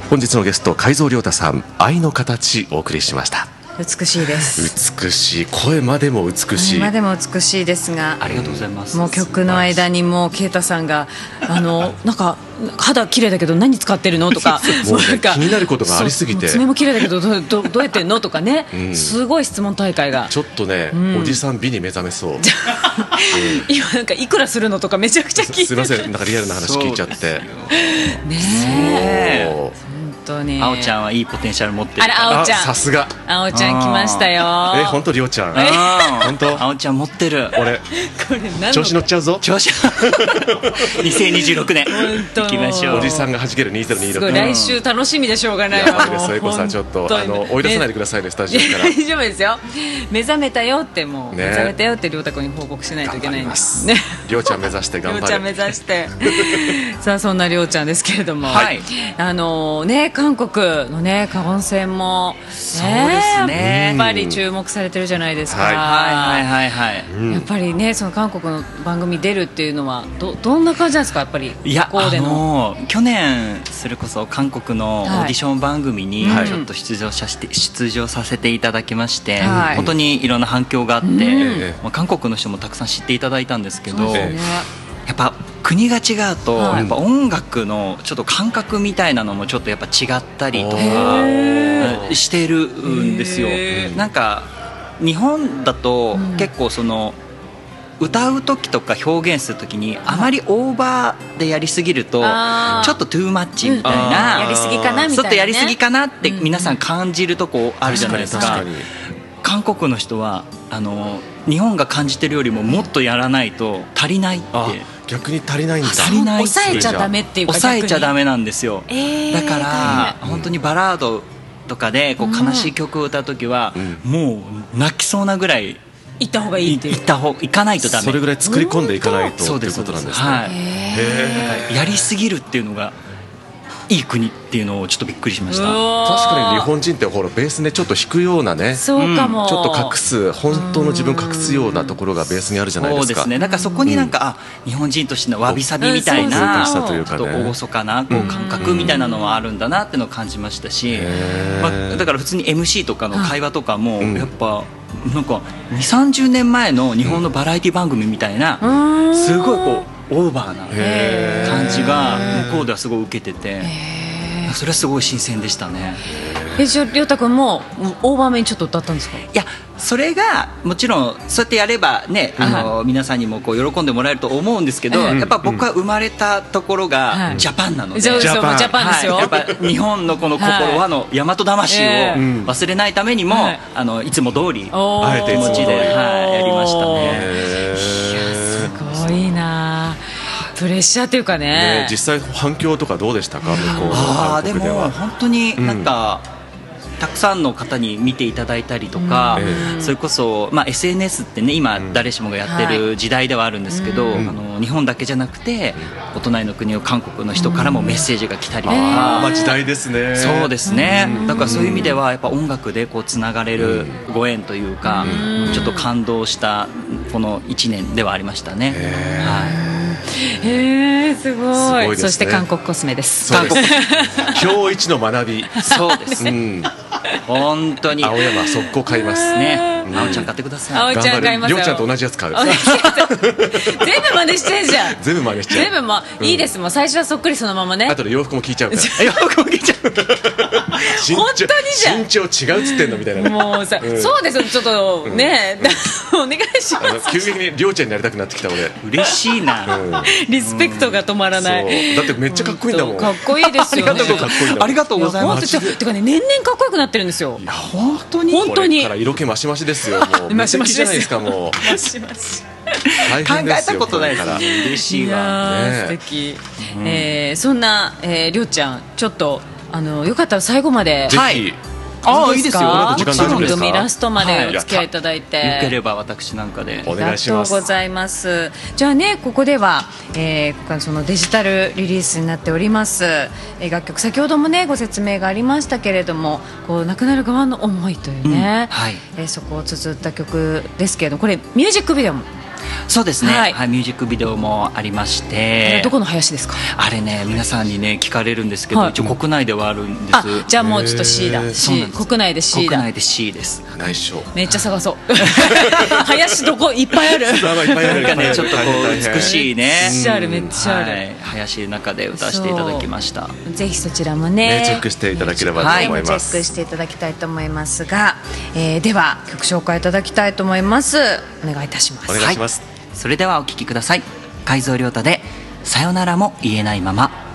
本日のゲスト海蔵亮太さん、愛の形お送りしました。 美しいです。 美しい、声までも美しい、 までも美しいですが、 ありがとうございます。 もう曲の間にもう啓太さんがなんか肌綺麗だけど何使ってるのとかもうね、 なんか気になることがありすぎて、 爪も綺麗だけどどうやってんのとかね、すごい質問大会がちょっとね、おじさん美に目覚めそう今なんかいくらするのとかめちゃくちゃ聞いてる。 すいません、なんかリアルな話聞いちゃってねえ、本当にあおちゃんはいいポテンシャル持ってる。 あら、あおちゃん、 さすがあおちゃん来ましたよ。 本当、りょうちゃん、本当、 あおちゃん持ってる。 俺これ何の調子乗っちゃうぞ、 調子2026年行きましょう。 おじさんが弾ける2026。 すごい、来週楽しみでしょうがないわ。 やばいです、それこそちょっと追い出さないでくださいね、スタジオから。 大丈夫ですよ。目覚めたよって、もうね、 目覚めたよって亮太君に報告しないといけないんですね。 りょうちゃん目指して頑張る。 りょうちゃん目指してさあ、そんなりょうちゃんですけれども、 はい、 ね、韓国のね、カゴン戦も、 そうですね、 やっぱり注目されてるじゃないですか。 はいはいはいはい、 やっぱりね、その韓国の番組出るっていうのはどんな感じなんですか、やっぱり。 いや、 向こうでの去年それこそ韓国のオーディション番組にちょっと出場させていただきまして、 はい、 本当にいろんな反響があって、韓国の人もたくさん知っていただいたんですけど、やっぱ国が違うと、やっぱ音楽のちょっと感覚みたいなのもちょっとやっぱ違ったりとかしてるんですよ。なんか日本だと結構その歌う時とか表現する時にあまりオーバーでやりすぎるとちょっとトゥーマッチみたいな、 やりすぎかなみたいなね、 ちょっとやりすぎかなって皆さん感じるとこあるじゃないですか。韓国の人は日本が感じてるよりももっとやらないと足りないって。 逆に足りないんだ。 抑えちゃダメっていうか、 抑えちゃダメなんですよ。だから本当にバラードとかでこう悲しい曲を歌う時はもう泣きそうなぐらい行った方がいいっていう、 行かないとダメ。 それぐらい作り込んでいかないとということなんですね。 はい、やりすぎるっていうのがいい国っていうのをちょっとびっくりしました。 確かに日本人ってほらベースね、ちょっと弾くようなね、 そうかも、 ちょっと隠す、本当の自分隠すようなところがベースにあるじゃないですか。 そうですね。だからそこになんか、日本人としてのわびさびみたいな、ちょっと厳かなこう感覚みたいなのはあるんだなっていうのを感じましたし、だから普通に MC とかの会話とかもやっぱなんか2、30年前の日本のバラエティ番組みたいな、すごいこうオーバーな感じが向こうではすごい受けてて、それはすごい新鮮でしたね。 じゃあ亮太君もオーバーめにちょっと歌ったんですか？ いや、それがもちろんそうやってやればね、皆さんにもこう喜んでもらえると思うんですけど、やっぱ僕は生まれたところがジャパンなので、 ジャパンですよ。 やっぱ日本のこの心はの大和魂を忘れないためにも、いつも通りあえて気持ちでやりましたね。 いや、すごいな、プレッシャーというかね。 実際反響とかどうでしたか、向こうの韓国では。 でも本当になんか、たくさんの方に見ていただいたりとか、それこそ、SNS ってね、今誰しもがやってる時代ではあるんですけど、日本だけじゃなくてお隣の国の韓国の人からもメッセージが来たりとか、 時代ですね。 そうですね。だからそういう意味ではやっぱ音楽でこうつながれるご縁というか、ちょっと感動したこの1年ではありましたね。 すごい。そして韓国コスメです。 今日一の学び。 そうですね。本当に青山速攻買いますね。あおちゃん買ってください。 あおちゃん買いますよ。 りょうちゃんと同じやつ買う。 全部真似してんじゃん。 全部真似しちゃう。 全部いいです。もう最初はそっくりそのままね。 あとで洋服も聞いちゃうから。 洋服も聞いちゃう。 本当にじゃん。 身長違うっつってんのみたいな。 もうさ、そうですよ。ちょっとね、お願いします。 急激にりょうちゃんになりたくなってきた俺。 嬉しいな。 リスペクトが止まらない。 だってめっちゃかっこいいんだもん。 かっこいいですよね。 ありがとうございます。 てかね、年々かっこよくなってるんですよ。 本当に。 本当に。 これから色気マシマシですよ。もうマシマシじゃないですかもう。 マシマシ。 考えたことないから嬉しいわ。 素敵。そんなりょうちゃん、ちょっとよかったら最後まで。 ぜひ。 いいですよ。 もちろん番組ラストまでお付き合いいただいて、 よければ私なんかでお願いします。 ありがとうございます。じゃあね、ここでは、そのデジタルリリースになっております、楽曲、先ほどもねご説明がありましたけれども、こう亡くなる側の思いというね、そこを綴った曲ですけれども、これミュージックビデオもそうですね、 はいはい、ミュージックビデオもありまして、 どこの林ですか？ あれね、皆さんにね聞かれるんですけど、 はい、 一応国内ではあるんです。 じゃあもうちょっと C だ。 そうなんです。 国内で C だ。 国内で C です。 内緒。 めっちゃ探そう林どこいっぱいあるなんかね、ちょっとこう美しいね、 めっちゃあるめっちゃある、 はい、林の中で歌わせていただきました。 ぜひそちらもねチェックしていただければと思います。 チェックしていただきたいと思いますが、では曲紹介いただきたいと思います。お願いいたします。 お願いします。 はい、それではお聴きください。海蔵亮太でさよならも言えないまま。